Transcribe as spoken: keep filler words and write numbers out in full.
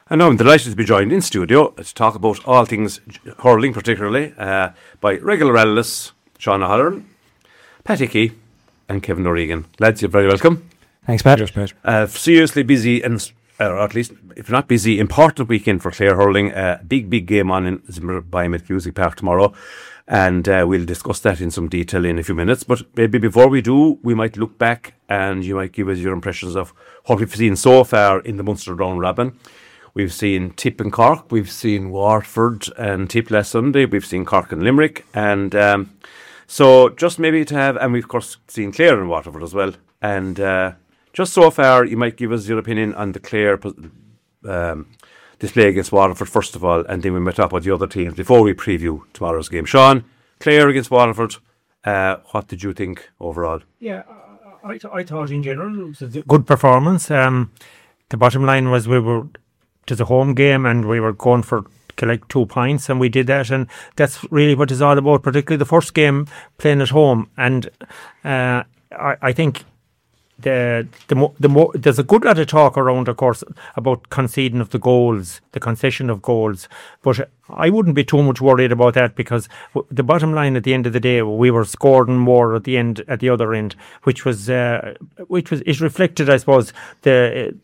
And now I'm delighted to be joined in studio to talk about all things hurling, particularly uh, by regular analysts Sean O'Halloran, Patty Key, and Kevin O'Regan. Lads, you're very welcome. Thanks, Pat. Cheers, Pat. Uh, seriously busy, and or at least, if not busy, important weekend for Clare hurling. Uh, big, big game on in Biomet Music Park tomorrow. And uh, we'll discuss that in some detail in a few minutes. But maybe before we do, we might look back and you might give us your impressions of what we've seen so far in the Munster round robin. We've seen Tip and Cork, we've seen Waterford and Tip last Sunday, we've seen Cork and Limerick. And um, so just maybe to have, and we've of course seen Clare and Waterford as well. And uh, just so far, you might give us your opinion on the Clare um display against Waterford first of all, and then we might talk about the other teams before we preview tomorrow's game. Sean, Clare against Waterford, uh, what did you think overall? Yeah, I, I, th- I thought in general it was a good performance. Um, the bottom line was we were to the home game and we were going for collect two points, and we did that, and that's really what it's all about, particularly the first game playing at home. And uh, I, I think The the mo- the mo- there's a good lot of talk around, of course, about conceding of the goals, the concession of goals, but I wouldn't be too much worried about that, because w- the bottom line at the end of the day, we were scoring more at the end, at the other end, which was uh, which was it reflected, I suppose, the